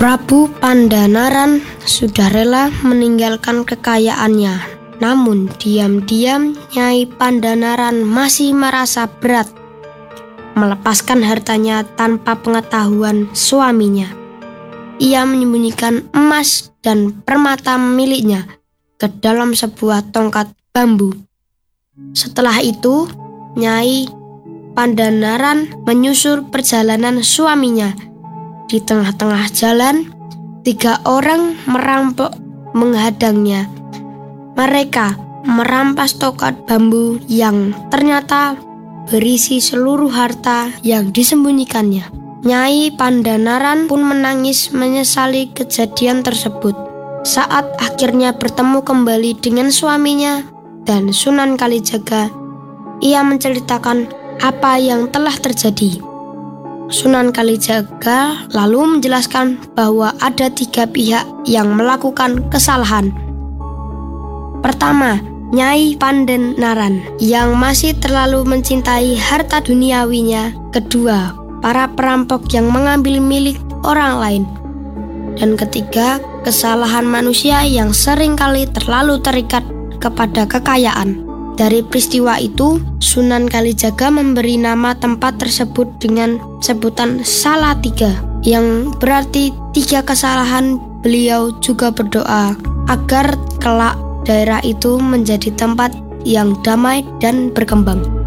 Prabu Pandanaran sudah rela meninggalkan kekayaannya, namun diam-diam Nyai Pandanaran masih merasa berat melepaskan hartanya tanpa pengetahuan suaminya. Ia menyembunyikan emas dan permata miliknya ke dalam sebuah tongkat bambu. Setelah itu, Nyai Pandanaran menyusul perjalanan suaminya. Di tengah-tengah jalan, 3 orang merampok menghadangnya. Mereka merampas tongkat bambu yang ternyata berisi seluruh harta yang disembunyikannya. Nyai Pandanaran pun menangis menyesali kejadian tersebut. Saat akhirnya bertemu kembali dengan suaminya dan Sunan Kalijaga, ia menceritakan apa yang telah terjadi. Sunan Kalijaga lalu menjelaskan bahwa ada 3 pihak yang melakukan kesalahan. Pertama, Nyai Pandanaran yang masih terlalu mencintai harta duniawinya. Kedua, para perampok yang mengambil milik orang lain. Dan ketiga, kesalahan manusia yang seringkali terlalu terikat kepada kekayaan. Dari peristiwa itu, Sunan Kalijaga memberi nama tempat tersebut dengan sebutan Salatiga, yang berarti 3 kesalahan. Beliau juga berdoa agar kelak daerah itu menjadi tempat yang damai dan berkembang.